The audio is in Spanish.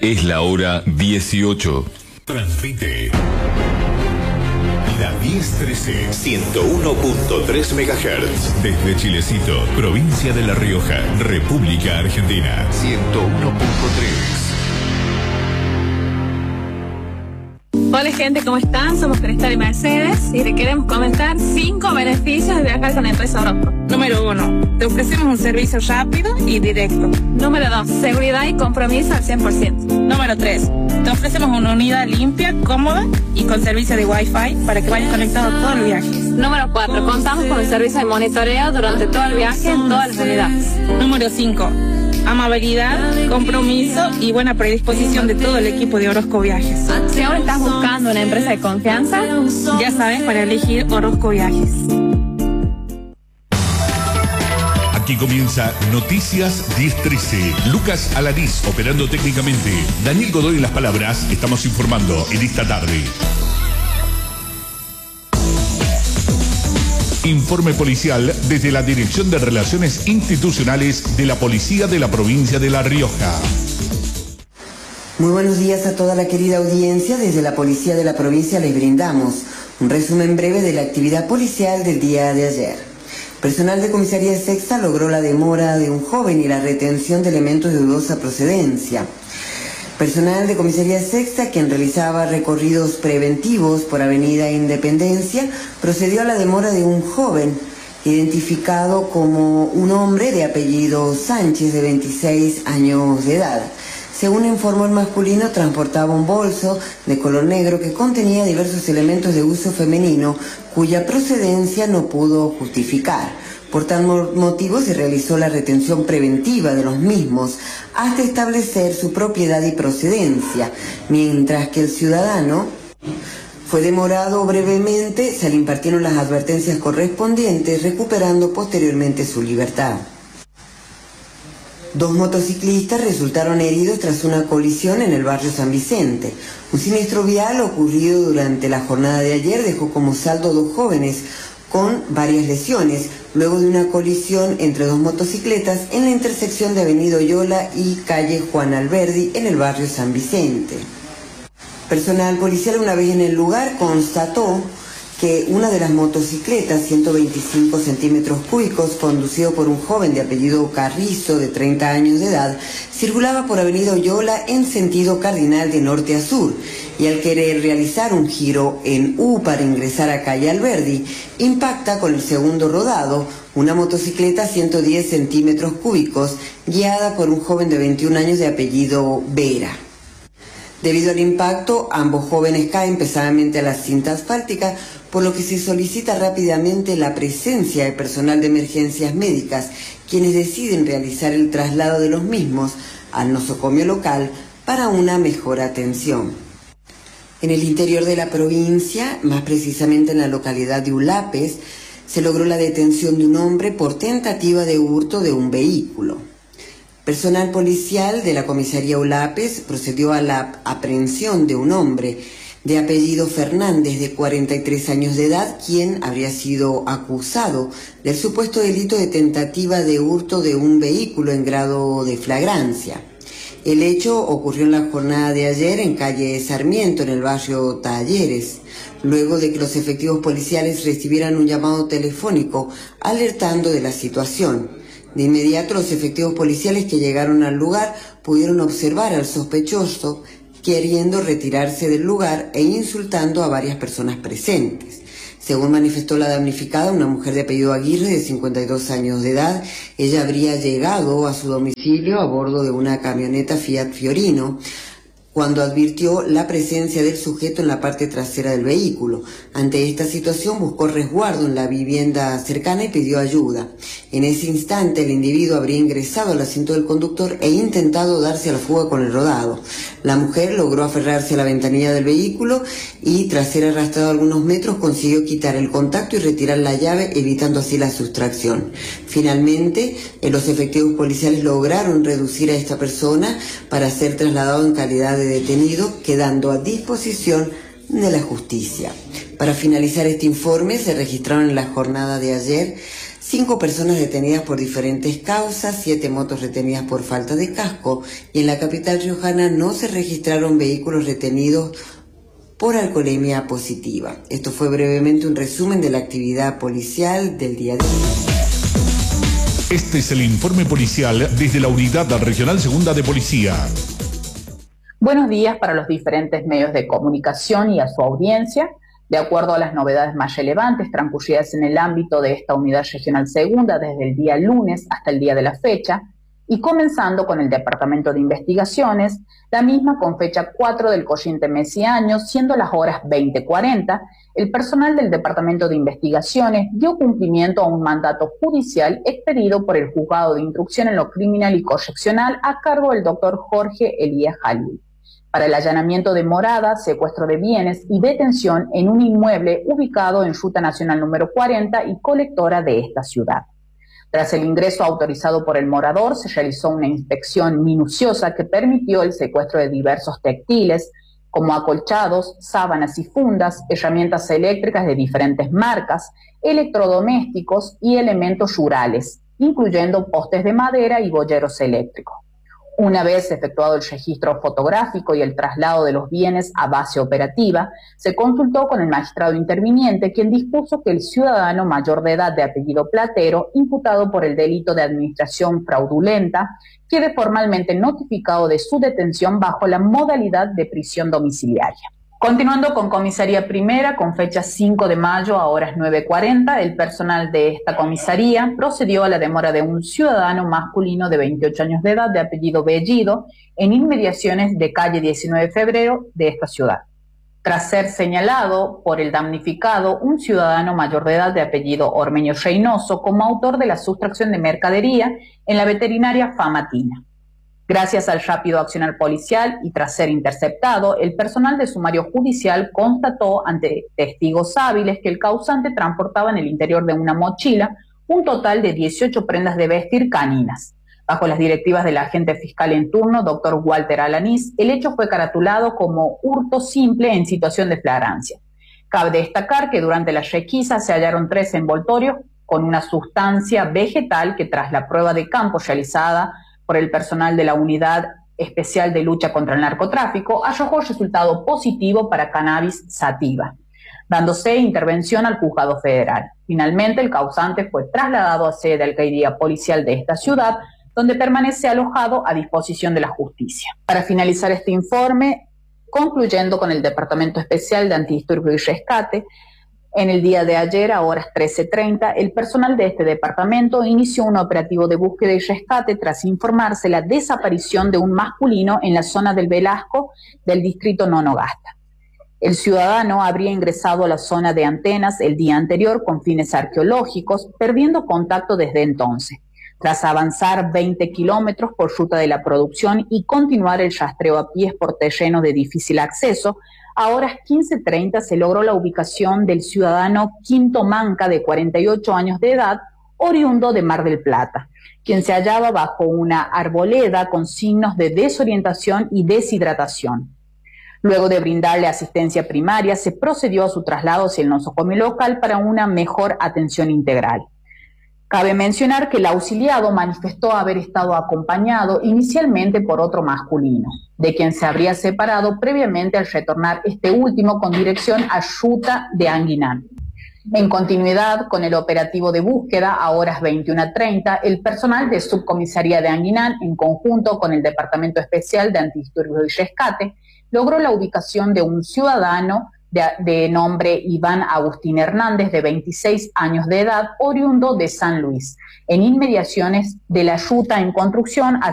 Es la hora 18. Transmite la 1013 101.3 MHz desde Chilecito, provincia de La Rioja, República Argentina. 101.3. Hola gente, ¿cómo están? Somos Cristal y Mercedes y te queremos comentar 5 beneficios de viajar con la empresa Orozco. Número 1. Te ofrecemos un servicio rápido y directo. Número 2. Seguridad y compromiso al 100%. Número 3. Te ofrecemos una unidad limpia, cómoda y con servicio de Wi-Fi para que vayas conectado todo el viaje. Número 4. Contamos con un servicio de monitoreo durante todo el viaje en todas las unidades. Número 5. Amabilidad, compromiso y buena predisposición de todo el equipo de Orozco Viajes. Si ahora estás buscando una empresa de confianza, ya sabes para elegir Orozco Viajes. Aquí comienza Noticias 1013. Lucas Alanís operando técnicamente. Daniel Godoy en las palabras. Estamos informando en esta tarde. Informe policial desde la Dirección de Relaciones Institucionales de la Policía de la Provincia de La Rioja. Muy buenos días a toda la querida audiencia. Desde la Policía de la Provincia les brindamos un resumen breve de la actividad policial del día de ayer. Personal de Comisaría Sexta logró la demora de un joven y la retención de elementos de dudosa procedencia. Personal de Comisaría Sexta, quien realizaba recorridos preventivos por Avenida Independencia, procedió a la demora de un joven, identificado como un hombre de apellido Sánchez, de 26 años de edad. Según informó el masculino, transportaba un bolso de color negro que contenía diversos elementos de uso femenino, cuya procedencia no pudo justificar. Por tal motivo se realizó la retención preventiva de los mismos hasta establecer su propiedad y procedencia, mientras que el ciudadano fue demorado brevemente. Se le impartieron las advertencias correspondientes, recuperando posteriormente su libertad. 2 motociclistas resultaron heridos tras una colisión en el barrio San Vicente. Un siniestro vial ocurrido durante la jornada de ayer dejó como saldo 2 jóvenes con varias lesiones, luego de una colisión entre 2 motocicletas en la intersección de Avenida Oyola y calle Juan Alberdi en el barrio San Vicente. Personal policial, una vez en el lugar, constató que una de las motocicletas, 125 centímetros cúbicos, conducido por un joven de apellido Carrizo, de 30 años de edad, circulaba por Avenida Oyola en sentido cardinal de norte a sur, y al querer realizar un giro en U para ingresar a calle Alberdi, impacta con el segundo rodado una motocicleta 110 centímetros cúbicos, guiada por un joven de 21 años de apellido Vera. Debido al impacto, ambos jóvenes caen pesadamente a la cinta asfáltica, por lo que se solicita rápidamente la presencia de personal de emergencias médicas, quienes deciden realizar el traslado de los mismos al nosocomio local para una mejor atención. En el interior de la provincia, más precisamente en la localidad de Ulapes, se logró la detención de un hombre por tentativa de hurto de un vehículo. Personal policial de la comisaría Ulapes procedió a la aprehensión de un hombre de apellido Fernández, de 43 años de edad, quien habría sido acusado del supuesto delito de tentativa de hurto de un vehículo en grado de flagrancia. El hecho ocurrió en la jornada de ayer en calle Sarmiento, en el barrio Talleres, luego de que los efectivos policiales recibieran un llamado telefónico alertando de la situación. De inmediato, los efectivos policiales que llegaron al lugar pudieron observar al sospechoso queriendo retirarse del lugar e insultando a varias personas presentes. Según manifestó la damnificada, una mujer de apellido Aguirre, de 52 años de edad, ella habría llegado a su domicilio a bordo de una camioneta Fiat Fiorino, cuando advirtió la presencia del sujeto en la parte trasera del vehículo. Ante esta situación buscó resguardo en la vivienda cercana y pidió ayuda. En ese instante el individuo habría ingresado al asiento del conductor e intentado darse a la fuga con el rodado. La mujer logró aferrarse a la ventanilla del vehículo y, tras ser arrastrado algunos metros, consiguió quitar el contacto y retirar la llave, evitando así la sustracción. Finalmente, los efectivos policiales lograron reducir a esta persona para ser trasladado en calidad de detenido, quedando a disposición de la justicia. Para finalizar este informe, se registraron en la jornada de ayer 5 personas detenidas por diferentes causas, 7 motos retenidas por falta de casco, y en la capital riojana no se registraron vehículos retenidos por alcoholemia positiva. Esto fue brevemente un resumen de la actividad policial del día de hoy. Este es el informe policial desde la Unidad Regional Segunda de Policía. Buenos días para los diferentes medios de comunicación y a su audiencia. De acuerdo a las novedades más relevantes transcurridas en el ámbito de esta Unidad Regional Segunda desde el día lunes hasta el día de la fecha, y comenzando con el Departamento de Investigaciones, la misma con fecha 4 del corriente mes y año, siendo las horas 20:40, el personal del Departamento de Investigaciones dio cumplimiento a un mandato judicial expedido por el Juzgado de Instrucción en lo Criminal y Correccional a cargo del doctor Jorge Elías Jalil, para el allanamiento de morada, secuestro de bienes y detención en un inmueble ubicado en Ruta Nacional número 40 y colectora de esta ciudad. Tras el ingreso autorizado por el morador, se realizó una inspección minuciosa que permitió el secuestro de diversos textiles, como acolchados, sábanas y fundas, herramientas eléctricas de diferentes marcas, electrodomésticos y elementos rurales, incluyendo postes de madera y boyeros eléctricos. Una vez efectuado el registro fotográfico y el traslado de los bienes a base operativa, se consultó con el magistrado interviniente, quien dispuso que el ciudadano mayor de edad de apellido Platero, imputado por el delito de administración fraudulenta, quede formalmente notificado de su detención bajo la modalidad de prisión domiciliaria. Continuando con Comisaría Primera, con fecha 5 de mayo a horas 9:40, el personal de esta comisaría procedió a la demora de un ciudadano masculino de 28 años de edad de apellido Bellido en inmediaciones de calle 19 de febrero de esta ciudad, tras ser señalado por el damnificado, un ciudadano mayor de edad de apellido Ormeño Reynoso, como autor de la sustracción de mercadería en la veterinaria Famatina. Gracias al rápido accionar policial y tras ser interceptado, el personal de sumario judicial constató ante testigos hábiles que el causante transportaba en el interior de una mochila un total de 18 prendas de vestir caninas. Bajo las directivas del agente fiscal en turno, doctor Walter Alanís, el hecho fue caratulado como hurto simple en situación de flagrancia. Cabe destacar que durante la requisa se hallaron 3 envoltorios con una sustancia vegetal que tras la prueba de campo realizada por el personal de la Unidad Especial de Lucha contra el Narcotráfico, arrojó resultado positivo para cannabis sativa, dándose intervención al Juzgado Federal. Finalmente, el causante fue trasladado a sede de Alcaldía Policial de esta ciudad, donde permanece alojado a disposición de la justicia. Para finalizar este informe, concluyendo con el Departamento Especial de Antidisturbio y Rescate, en el día de ayer, a horas 13:30, el personal de este departamento inició un operativo de búsqueda y rescate tras informarse la desaparición de un masculino en la zona del Velasco del distrito Nonogasta. El ciudadano habría ingresado a la zona de Antenas el día anterior con fines arqueológicos, perdiendo contacto desde entonces. Tras avanzar 20 kilómetros por ruta de la producción y continuar el rastreo a pies por terreno de difícil acceso, a horas 15:30 se logró la ubicación del ciudadano Quinto Manca, de 48 años de edad, oriundo de Mar del Plata, quien se hallaba bajo una arboleda con signos de desorientación y deshidratación. Luego de brindarle asistencia primaria, se procedió a su traslado hacia el nosocomio local para una mejor atención integral. Cabe mencionar que el auxiliado manifestó haber estado acompañado inicialmente por otro masculino, de quien se habría separado previamente al retornar este último con dirección a Ruta de Anguinán. En continuidad con el operativo de búsqueda, a horas 21:30, el personal de Subcomisaría de Anguinán, en conjunto con el Departamento Especial de Antidisturbio y Rescate, logró la ubicación de un ciudadano de nombre Iván Agustín Hernández, de 26 años de edad, oriundo de San Luis, en inmediaciones de la ruta en construcción